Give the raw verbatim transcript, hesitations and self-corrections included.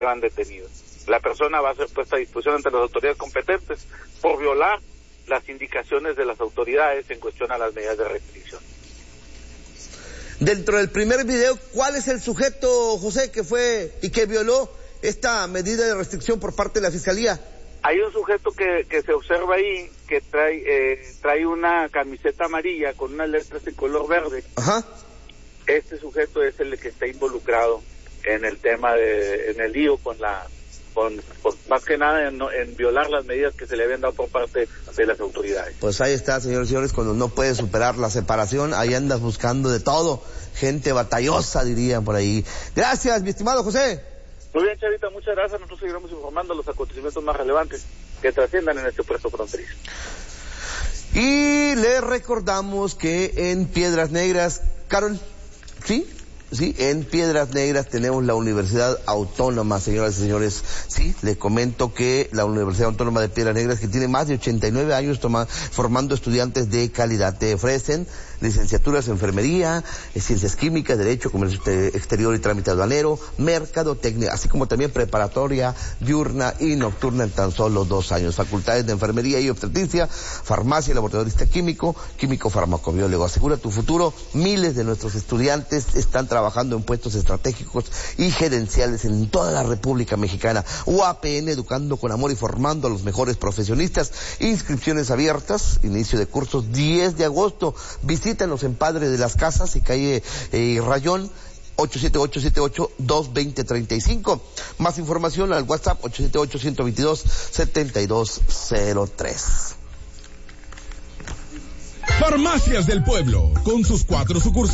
serán detenidos. La persona va a ser puesta a disposición ante las autoridades competentes por violar las indicaciones de las autoridades en cuestión a las medidas de restricción. Dentro del primer video, ¿cuál es el sujeto, José, que fue y que violó esta medida de restricción por parte de la Fiscalía? Hay un sujeto que, que se observa ahí, que trae eh, trae una camiseta amarilla con unas letras en color verde. Ajá. Este sujeto es el que está involucrado en el tema de, en el lío con la, con, con más que nada en, en violar las medidas que se le habían dado por parte de las autoridades. Pues ahí está, señores y señores, cuando no puedes superar la separación, ahí andas buscando de todo, gente batallosa, dirían por ahí. Gracias, mi estimado José. Muy bien, Chavita, muchas gracias. Nosotros seguiremos informando los acontecimientos más relevantes que trasciendan en este puerto fronterizo. Y le recordamos que en Piedras Negras, Carol, ¿sí? Sí, en Piedras Negras tenemos la Universidad Autónoma, señoras y señores. Sí, les comento que la Universidad Autónoma de Piedras Negras, que tiene más de ochenta y nueve años toma, formando estudiantes de calidad, te ofrecen licenciaturas en enfermería, ciencias químicas, derecho, comercio exterior y trámite aduanero, mercadotecnia, así como también preparatoria diurna y nocturna en tan solo dos años. Facultades de enfermería y obstetricia, farmacia, laboratorista químico, químico farmacobiólogo. Asegura tu futuro. Miles de nuestros estudiantes están trabajando en puestos estratégicos y gerenciales en toda la República Mexicana. U A P N, educando con amor y formando a los mejores profesionistas. Inscripciones abiertas, inicio de cursos diez de agosto. Visítanos en Padre de las Casas y calle eh, Rayón, ocho siete ocho siete ocho dos dos cero tres cinco. Más información al WhatsApp ocho siete ocho uno dos dos siete dos cero tres. Farmacias del Pueblo, con sus cuatro sucursales.